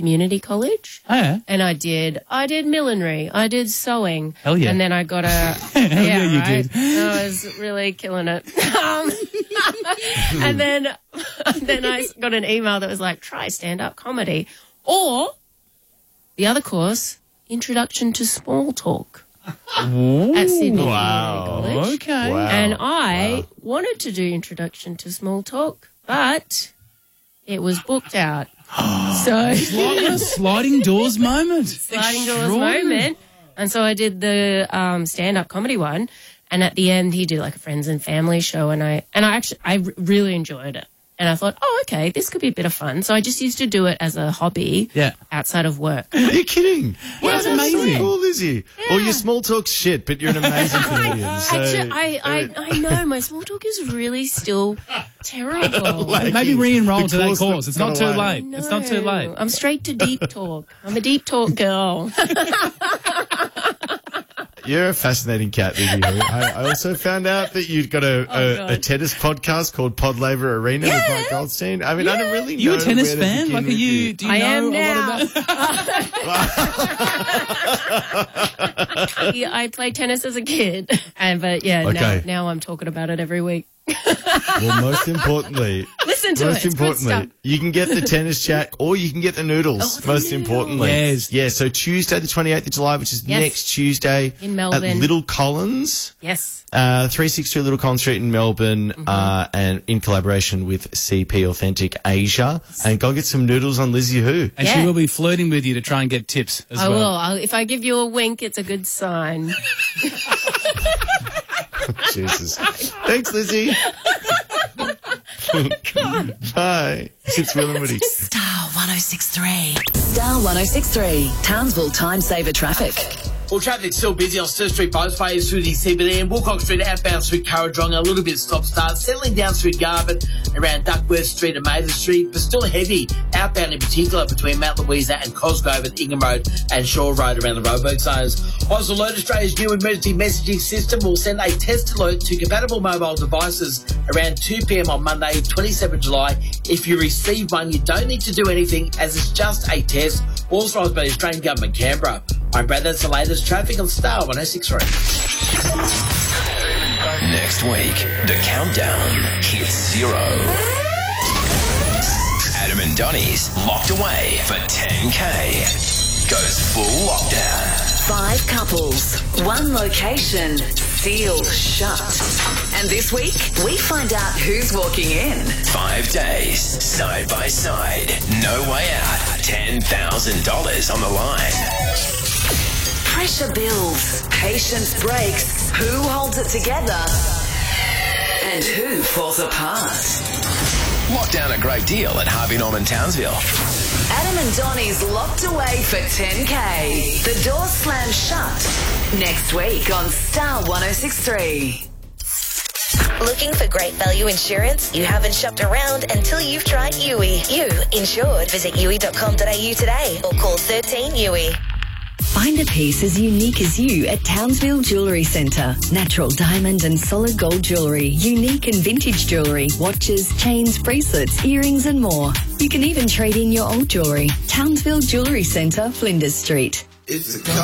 community college. Oh, yeah. And I did millinery, I did sewing. Hell yeah. And then I got a... yeah, you did. I was really killing it. And then I got an email that was like, try stand-up comedy. Or the other course, Introduction to Small Talk. Ooh, at Sydney wow. Community College. Okay. Wow. And I wanted to do Introduction to Small Talk, but it was booked out. So Sliding doors moment. sliding doors moment. And so I did the stand-up comedy one. And at the end, he did like a friends and family show. And I really enjoyed it. And I thought, oh, okay, this could be a bit of fun. So I just used to do it as a hobby outside of work. Are you kidding? Yeah, that's amazing. So cool, Lizzie. Yeah. Or your small talk's shit, but you're an amazing comedian. So, Actually, I know my small talk is really still terrible. Maybe re-enroll to that course course. It's not too late. No, It's not too late. I'm straight to deep talk. I'm a deep talk girl. You're a fascinating cat, Lizzie. I also found out that you'd got a tennis podcast called Pod Laver Arena with Mike Goldstein. I mean, I don't really know. You a tennis where to fan? begin Like, with you. do you I know am a now. lot about? Yeah, I played tennis as a kid, but Okay. now I'm talking about it every week. Well, most importantly, Listen to it. It's good stuff. you can get the tennis chat or you can get the noodles. the Most noodles. importantly. Yes. Yeah, so Tuesday the 28th of July, which is Yes. next Tuesday. In Melbourne. At Little Collins. Yes. 362 Little Collins Street in Melbourne, and in collaboration with CP Authentic Asia. And go get some noodles on Lizzie Who. And she Yeah. will be flirting with you to try and get tips as I well. will. If I give you a wink, it's a good sign. Jesus. Thanks, Lizzie. Bye. It's Will and Woody. Star 106.3. Star 106.3. Townsville Time Saver Traffic. Well, traffic's still busy on Sturt Street both ways through the CBD and Woolcock Street outbound through Currajong. A little bit stop-start, settling down through Garbutt, around Duckworth Street and Mavis Street, but still heavy outbound in particular between Mount Louisa and Cosgrove and Ingham Road and Shore Road around the roadwork zones. Austal Alert, Australia's new emergency messaging system, will send a test alert to compatible mobile devices around 2 p.m. on Monday, 27 July. If you receive one, you don't need to do anything as it's just a test authorised by the Australian Government, Canberra. I'm Brad, that's the latest traffic on Star 106.3. Next week, the countdown hits 0. Adam and Donnie's Locked Away for 10K goes full lockdown. 5 couples, 1 location, sealed shut. And this week, we find out who's walking in. 5 days, side by side, no way out, $10,000 on the line. Pressure builds, patience breaks, who holds it together, and who falls apart. Lock down a great deal at Harvey Norman Townsville. Adam and Donnie's Locked Away for 10K. The door slams shut. Next week on Star 106.3. Looking for great value insurance? You haven't shopped around until you've tried Yui. You insured. Visit yui.com.au today or call 13 Yui. Find a piece as unique as you at Townsville Jewellery Centre. Natural diamond and solid gold jewellery, unique and vintage jewellery, watches, chains, bracelets, earrings and more. You can even trade in your old jewellery. Townsville Jewellery Centre, Flinders Street. It's a